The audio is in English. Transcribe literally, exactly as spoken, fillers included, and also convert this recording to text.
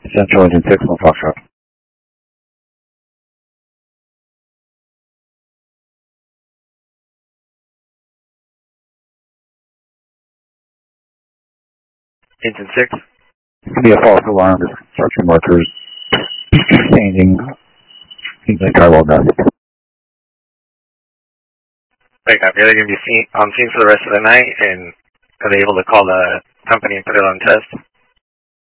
Central Engine six on Foxtrot. Engine six. It could be a false alarm, just construction workers changing things like drywall dust. Right, copy. Are they going to be seen, on scene for the rest of the night, and are they able to call the company and put it on test?